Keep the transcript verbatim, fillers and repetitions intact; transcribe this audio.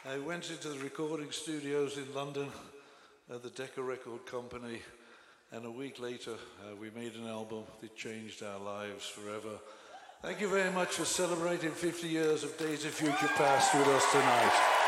I went into the recording studios in London at the Decca Record Company, and a week later uh, we made an album that changed our lives forever. Thank you very much for celebrating fifty years of Days of Future Past with us tonight.